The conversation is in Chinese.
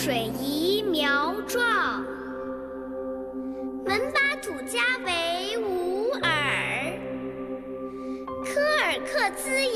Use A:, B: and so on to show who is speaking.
A: 水宜苗壮，门巴土家为吾尔。科尔克孜